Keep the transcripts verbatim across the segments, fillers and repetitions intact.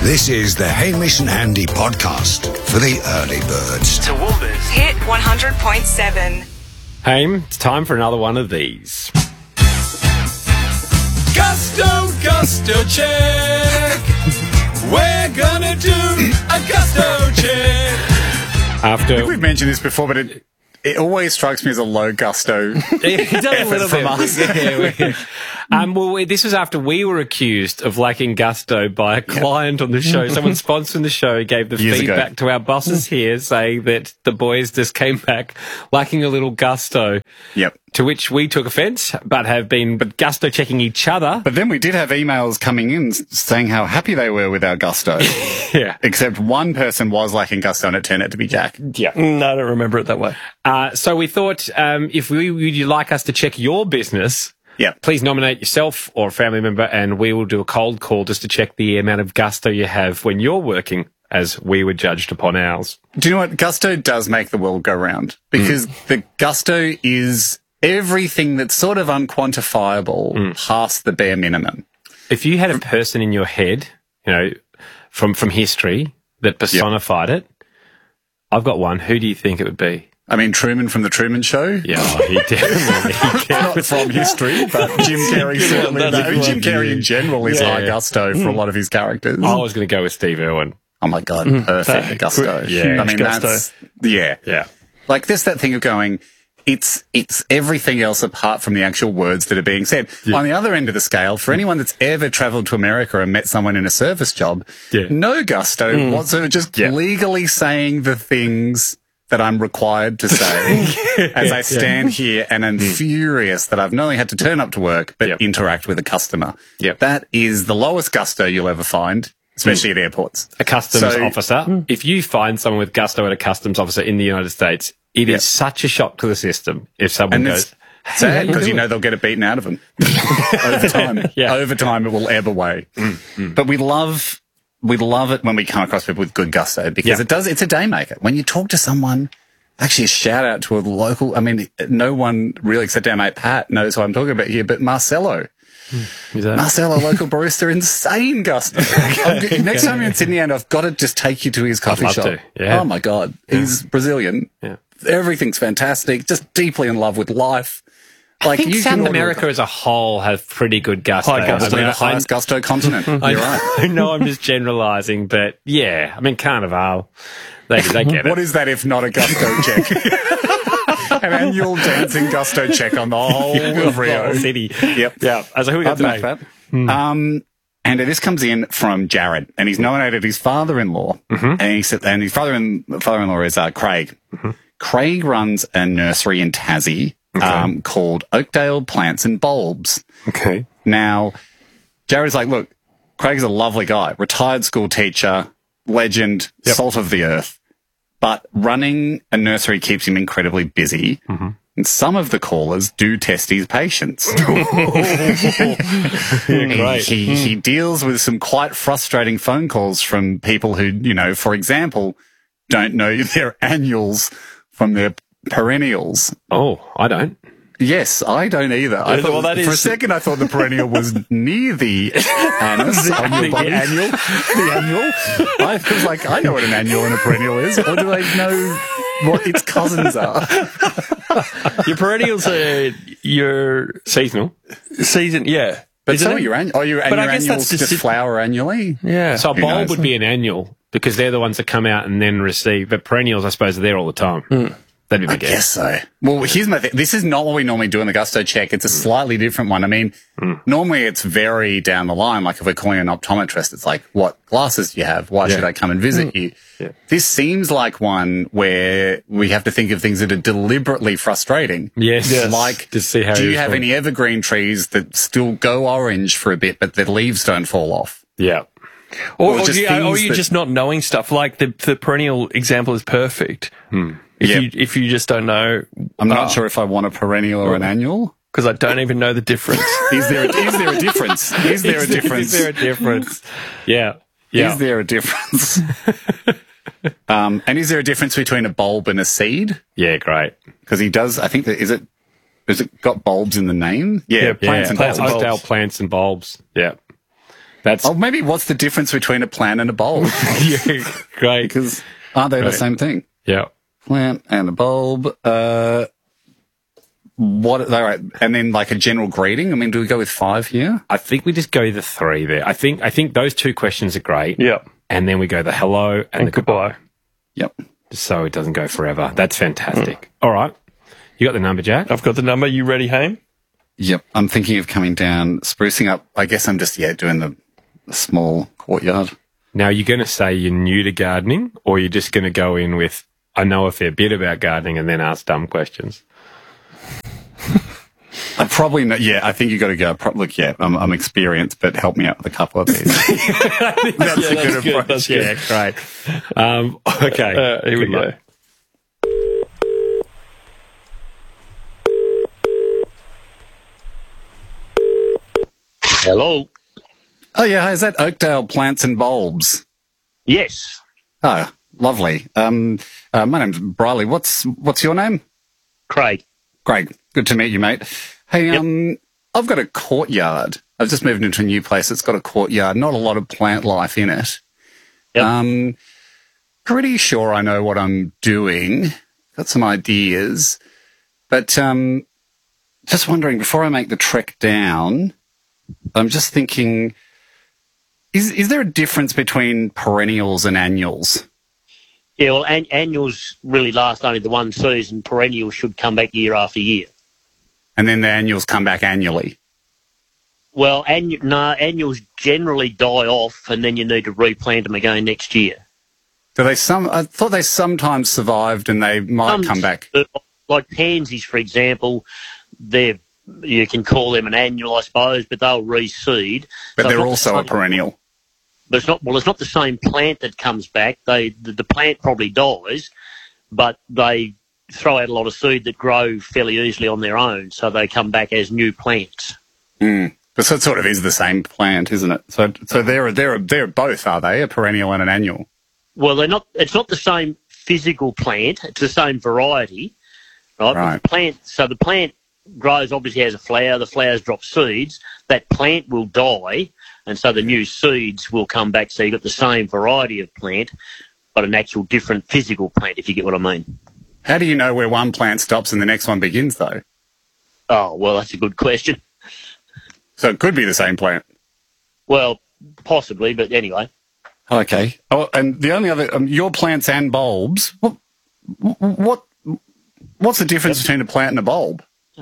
This is the Hamish and Andy podcast for the early birds. Toowoomba's Hit one hundred point seven. Haim, it's time for another one of these. Gusto, gusto check. We're gonna do a gusto check. I After think we've mentioned this before, but it it always strikes me as a low gusto it does a effort little from bit. us. Yeah, we- um, well, we- this was after we were accused of lacking gusto by a client on the show. Someone sponsoring the show gave the Years ago. feedback to our bosses here, saying that the boys just came back lacking a little gusto. Yep. To which we took offence, but have been but gusto checking each other. But then we did have emails coming in saying how happy they were with our gusto. Yeah. Except one person was lacking gusto and it turned out to be Jack. Yeah. No, I don't remember it that way. Uh, so we thought, um, if we, would you like us to check your business, Yep. please nominate yourself or a family member, and we will do a cold call just to check the amount of gusto you have when you're working, as we were judged upon ours. Do you know what? Gusto does make the world go round because the gusto is everything that's sort of unquantifiable past the bare minimum. If you had a person in your head, you know, from from history that personified it, I've got one. Who do you think it would be? I mean, Truman from The Truman Show. Yeah, oh, he definitely. he Not from history, but Jim Carrey certainly. that's a I mean, good Jim one. Carrey in general is Yeah. high gusto for a lot of his characters. I was going to go with Steve Irwin. Oh my God, perfect that- gusto. Yeah. I mean, Huge gusto. that's, yeah. Yeah. Like there's that thing of going, it's, it's everything else apart from the actual words that are being said. On the other end of the scale, for anyone that's ever traveled to America and met someone in a service job, Yeah. no gusto whatsoever, just Yeah. legally saying the things that I'm required to say as I stand here and am furious that I've not only had to turn up to work, but Yep. interact with a customer. Yep. That is the lowest gusto you'll ever find, especially at airports. A customs So- officer. If you find someone with gusto at a customs officer in the United States, it is such a shock to the system if someone And goes, it's sad because you know they'll get it beaten out of them over time. Yeah. Over time, it will ebb away. But we love, we love it when we come across people with good gusto because Yeah. it does. It's a day maker. When you talk to someone, actually, a shout out to a local. I mean, no one really except our mate Pat knows who I'm talking about here, but Marcelo. Is that- Marcelo, local barista, insane gusto. I'm g- Next time you're in Sydney, and I've got to just take you to his coffee love shop. to, yeah. Oh my God, he's Brazilian. Yeah. Everything's fantastic. Just deeply in love with life. Like I think you South can order America as a whole have pretty good gusto. High gusto. probably I mean, the highest gusto continent. You're I, right. I know I'm just generalising, but yeah, I mean, Carnival, they, they get it. What is that if not a gusto check? An annual dancing gusto check on the whole of Rio. City? Yep. Yeah. So who we got I'd make today? that. Um, and this comes in from Jared, and he's nominated his father-in-law, and he said, and his father-in father-in-law is uh, Craig. Craig runs a nursery in Tassie um, called Oakdale Plants and Bulbs. Okay. Now, Jared's like, look, Craig's a lovely guy, retired school teacher, legend, salt of the earth, but running a nursery keeps him incredibly busy. And some of the callers do test his patience. Great. He, he, he deals with some quite frustrating phone calls from people who, you know, for example, don't know their annuals from their perennials. Oh, I don't. Yes, I don't either. I Yeah, thought, well, that for a is- second, I thought the perennial was near the anus on your The body. annual? The annual. I was like, I know what an annual and a perennial is. Or do I know what its cousins are? Your perennials are your Seasonal. season, yeah. But Isn't so it? are your, an- oh, your, and But I your guess annuals that's just just- flower annually? Yeah. So a Who bulb knows? would be an annual because they're the ones that come out and then receive. But perennials, I suppose, are there all the time. That'd be my I guess. guess so. Well, here's my thing. This is not what we normally do in the gusto check. It's a slightly different one. I mean, normally it's very down the line. Like if we're calling an optometrist, it's like, what glasses do you have? Why should I come and visit you? Yeah. This seems like one where we have to think of things that are deliberately frustrating. Yes. Yes. Like, To see how do you you have respond. any evergreen trees that still go orange for a bit, but the leaves don't fall off? Yeah. Or, Or or, just do you, or things you that- just not knowing stuff. Like the, the perennial example is perfect. If Yep. you if you just don't know, I'm not sure if I want a perennial or an annual. because I don't even know the difference. Is there a, is there a difference? Is there a difference? Is there a difference? Yeah. Yeah. Is there a difference? um, and is there a difference between a bulb and a seed? Yeah, great. Because he does, I think, that, is it, has it got bulbs in the name? Yeah, Yeah, plants and plants, bulbs. Oakdale plants and bulbs. Yeah. That's Oh, maybe what's the difference between a plant and a bulb? yeah, great. Because aren't they Right. the same thing? Yeah. Plant and a bulb. Uh, what? All right, and then like a general greeting. I mean, do we go with five here? I think we just go the three there. I think I think those two questions are great. Yeah. And then we go the hello and, And the goodbye. goodbye. Yep. Just so it doesn't go forever. That's fantastic. All right. You got the number, Jack? I've got the number. You ready, Haim? Yep. I'm thinking of coming down, sprucing up. I guess I'm just yeah doing the, the small courtyard. Now, you're going to say you're new to gardening, or you're just going to go in with, I know a fair bit about gardening, and then ask dumb questions? I probably know. Yeah, I think you got to go. Probably, look, yeah, I'm, I'm experienced, but help me out with a couple of these. That's Yeah, a good that's good. approach. That's good. Yeah, great. Um, okay. Uh, here we Good go. luck. Hello. Oh yeah, hi, is that Oakdale Plants and Bulbs? Yes. Oh, lovely. Um, uh, my name's Briley. What's what's your name? Craig. Craig. Good to meet you, mate. Hey, um, I've got a courtyard. I've just moved into a new place. It's got a courtyard. Not a lot of plant life in it. Yep. Um, pretty sure I know what I'm doing. Got some ideas, but um, just wondering before I make the trek down. I'm just thinking, is is there a difference between perennials and annuals? Yeah, well, an- annuals really last only the one season. Perennials should come back year after year. And then the annuals come back annually. Well, annu- no, annuals generally die off, and then you need to replant them again next year. Do they some? I thought they sometimes survived and they might Some- come back. Like pansies, for example, they're you can call them an annual, I suppose, but they'll reseed. But So it's they're not the also a same- perennial. But it's not well. It's not the same plant that comes back. They the, the plant probably dies, but they throw out a lot of seed that grow fairly easily on their own, so they come back as new plants. Mm. But so it sort of is the same plant, isn't it? So so they're they're they're both, are they? A perennial and an annual. Well, they're not. It's not the same physical plant. It's the same variety, right? Right. But the plant. So the plant grows obviously as a flower. The flowers drop seeds. That plant will die, and so the new seeds will come back. So you've got the same variety of plant, but an actual different physical plant, if you get what I mean. How do you know where one plant stops and the next one begins, though? Oh, well, that's a good question. So it could be the same plant. Well, possibly, but anyway. Okay. Oh, and the only other, um, your plants and bulbs. What, what, what's the difference between a plant and a bulb?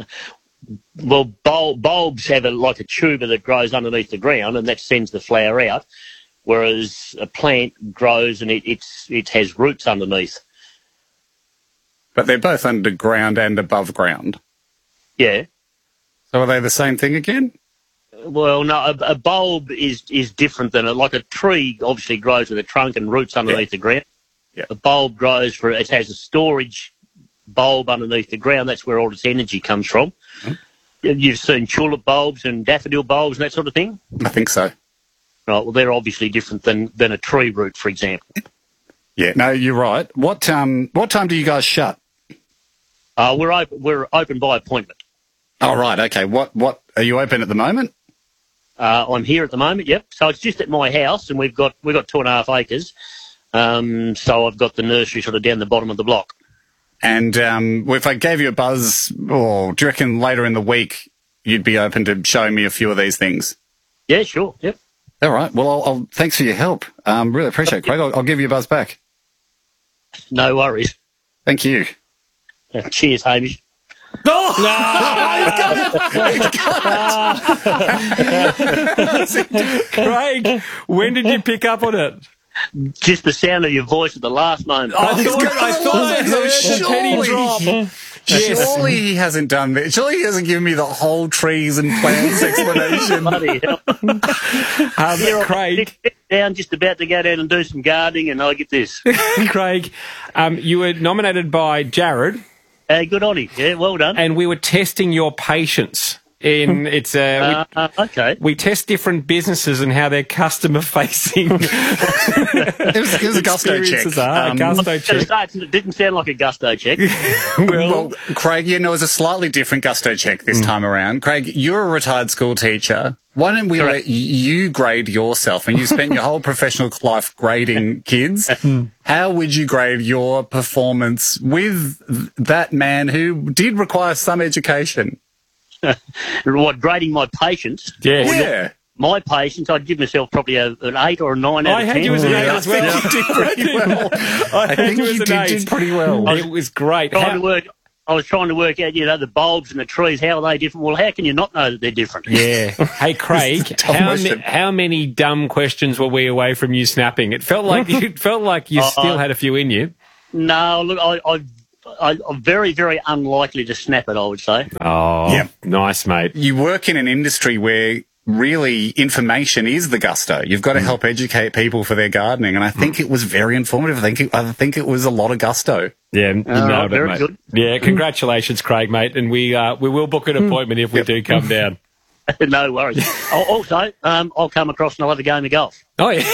Well, bulb, bulbs have a, like a tuber that grows underneath the ground, and that sends the flower out, whereas a plant grows and it, it's, it has roots underneath. But they're both underground and above ground. Yeah. So are they the same thing again? Well, no, a, a bulb is, is different than a, like a tree obviously grows with a trunk and roots underneath the ground. Yeah. A bulb grows for, it has a storage bulb underneath the ground. That's where all its energy comes from. Mm-hmm. You've seen tulip bulbs and daffodil bulbs and that sort of thing. I think so. Right, well, they're obviously different than, than a tree root, for example. Yeah, no, you're right. What um, what time do you guys shut? Uh, we're open, we're open by appointment. Oh, right, okay. What what are you open at the moment? Uh, I'm here at the moment, yep. So it's just at my house, and we've got we've got two and a half acres. Um, so I've got the nursery sort of down the bottom of the block. And um, well, if I gave you a buzz, or do you reckon later in the week you'd be open to showing me a few of these things? Yeah, sure, yep. All right. Well, I'll, I'll thanks for your help. Um, really appreciate it, Craig. I'll, I'll give you a buzz back. No worries. Thank you. Uh, cheers, Hamish. Craig, when did you pick up on it? Just the sound of your voice at the last moment. I thought I thought I heard the penny drop. Surely he hasn't done that. Surely he hasn't given me the whole trees and plants explanation. Bloody hell. Um, Here, Craig, I'm down, just about to go down and do some gardening, and I get this. Craig, um, you were nominated by Jared, Uh, good on you. Yeah, well done. and we were testing your patience In it's uh, we, Uh, okay. we test different businesses and how they're customer facing. It was, it was a gusto check. Experiences are, a Um, gusto Gonna check. say, it didn't sound like a gusto check. Well, Craig, you know, it's a slightly different gusto check this time around. Craig, you're a retired school teacher. Why don't we Correct. let you grade yourself? And you spent your whole professional life grading kids. How would you grade your performance with that man who did require some education? What, grading my patience? Yes. Yeah. My patience, I'd give myself probably a, an eight or a nine out I of had ten. you as an eight Yeah, as well. I think you did pretty well. I, I had think you you as an did, eight. did pretty well. It was great. Trying How- to work, I was trying to work out, you know, the bulbs and the trees, how are they different? Well, how can you not know that they're different? Yeah. Hey, Craig, This is a tough how, ma- question. how many dumb questions were we away from you snapping? It felt like it felt like you Uh, still had a few in you. No, look, I, I, I, I'm very, very unlikely to snap it, I would say. Oh, Yeah. nice, mate. You work in an industry where really information is the gusto. You've got to help educate people for their gardening. And I think it was very informative. I think it, I think it was a lot of gusto. Yeah, you All right, nailed it, very mate. good. Yeah, congratulations, Craig, mate. And we uh, we will book an appointment if we do come down. No worries. Oh, also, um, I'll come across and I'll have a game of golf. Oh, yeah.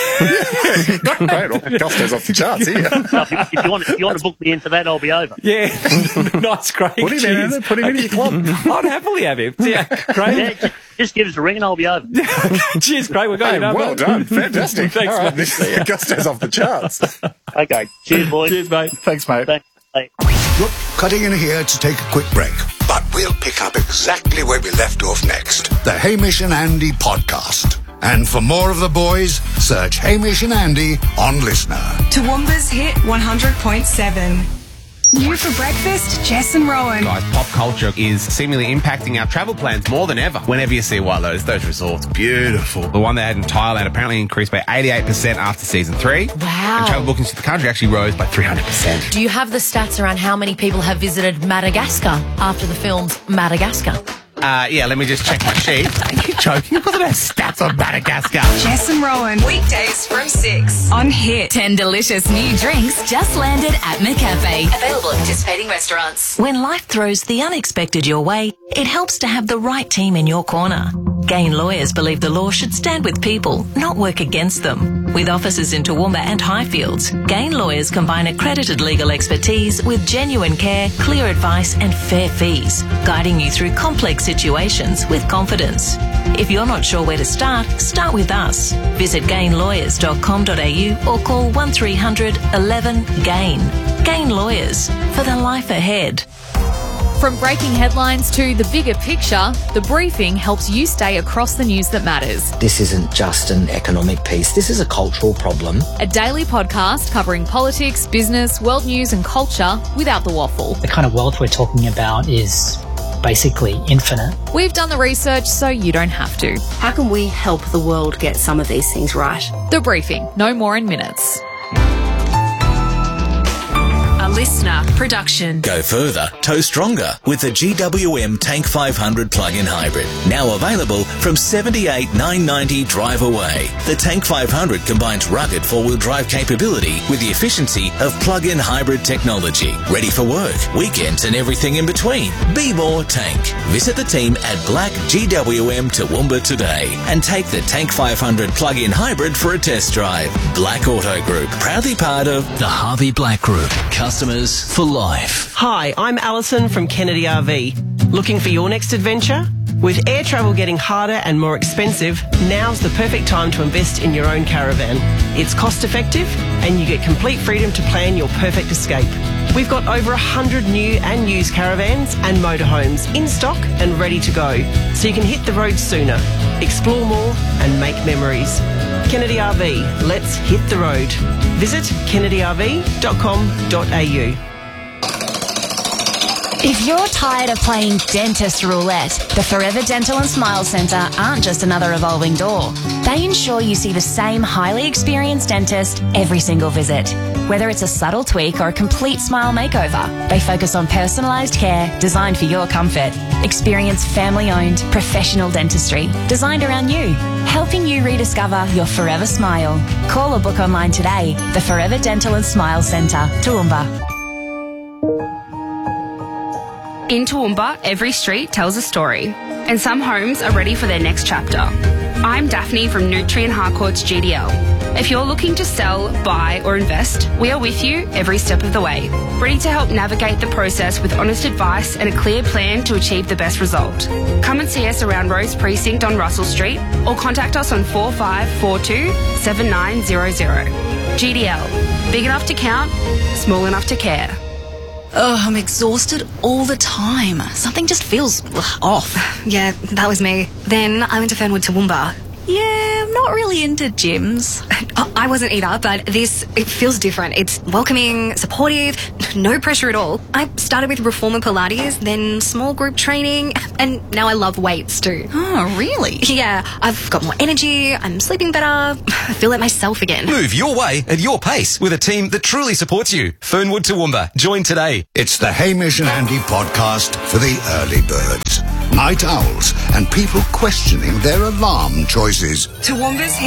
Great. Well, gusto's off the charts here. So if, you, if, you want, if you want to book me in for that, I'll be over. Yeah. Nice, Craig. Put him in, Cheers. Anna. Put him in your club. I'd happily have him. Yeah, Craig. Yeah, just, just give us a ring and I'll be over. Cheers, Craig. We got Hey, your number. well done. Fantastic. Thanks, All right, mate. this gusto's off the charts. Okay. Cheers, boys. Cheers, mate. Thanks, mate. Thanks. Bye. Look, cutting in here to take a quick break, but we'll pick up exactly where we left off next. The Hamish and Andy podcast. And for more of the boys, search Hamish and Andy on Listener. Toowoomba's Hit one hundred point seven. New for breakfast, Jess and Rowan. Guys, pop culture is seemingly impacting our travel plans more than ever. Whenever you see White Lotus, those resorts, beautiful. The one they had in Thailand apparently increased by eighty-eight percent after season three. Wow. And travel bookings to the country actually rose by three hundred percent. Do you have the stats around how many people have visited Madagascar after the film's Madagascar? Uh, yeah, let me just check my sheet. Are you joking? I've got the best stats on Madagascar. Jess and Rowan. Weekdays from six on Hit. Ten delicious new drinks just landed at McCafe. Available at participating restaurants. When life throws the unexpected your way, it helps to have the right team in your corner. Gain Lawyers believe the law should stand with people, not work against them. With offices in Toowoomba and Highfields, Gain Lawyers combine accredited legal expertise with genuine care, clear advice and fair fees, guiding you through complex situations with confidence. If you're not sure where to start, start with us. Visit gain lawyers dot com dot a u or call one three hundred eleven GAIN. Gain Lawyers, for the life ahead. From breaking headlines to the bigger picture, The Briefing helps you stay across the news that matters. This isn't just an economic piece, this is a cultural problem. A daily podcast covering politics, business, world news and culture without the waffle. The kind of wealth we're talking about is basically infinite. We've done the research so you don't have to. How can we help the world get some of these things right? The Briefing, no more in minutes. A listener production. Go further, tow stronger with the G W M Tank five hundred plug-in hybrid. Now available from seventy-eight thousand nine hundred ninety dollars drive away. The Tank five hundred combines rugged four-wheel drive capability with the efficiency of plug-in hybrid technology. Ready for work, weekends and everything in between. Be more Tank. Visit the team at Black G W M Toowoomba today and take the Tank five hundred plug-in hybrid for a test drive. Black Auto Group, proudly part of the Harvey Black Group. Customers for life. Hi, I'm Alison from Kennedy R V. Looking for your next adventure? With air travel getting harder and more expensive, now's the perfect time to invest in your own caravan. It's cost effective and you get complete freedom to plan your perfect escape. We've got over one hundred new and used caravans and motorhomes in stock and ready to go, so you can hit the road sooner, explore more and make memories. Kennedy R V, let's hit the road. Visit kennedy r v dot com dot a u. If you're tired of playing dentist roulette, the Forever Dental and Smile Centre aren't just another evolving door. They ensure you see the same highly experienced dentist every single visit. Whether it's a subtle tweak or a complete smile makeover, they focus on personalised care designed for your comfort. Experience family-owned, professional dentistry designed around you, helping you rediscover your forever smile. Call or book online today. The Forever Dental and Smile Centre, Toowoomba. In Toowoomba, every street tells a story, and some homes are ready for their next chapter. I'm Daphne from Nutrient Harcourt's G D L. If you're looking to sell, buy or invest, we are with you every step of the way, ready to help navigate the process with honest advice and a clear plan to achieve the best result. Come and see us around Rose Precinct on Russell Street or contact us on four five four two, seven nine zero zero. G D L. Big enough to count, small enough to care. Oh, I'm exhausted all the time. Something just feels ugh, off. Yeah, that was me. Then I went to Fernwood Toowoomba. Yeah, I'm not really into gyms. I wasn't either, but this, it feels different. It's welcoming, supportive, no pressure at all. I started with Reformer Pilates, then small group training, and now I love weights too. Oh, really? Yeah, I've got more energy, I'm sleeping better, I feel like myself again. Move your way at your pace with a team that truly supports you. Fernwood Toowoomba. Join today. It's the Hamish and Andy podcast for the early birds, night owls, and people questioning their alarm choices. Toowoomba's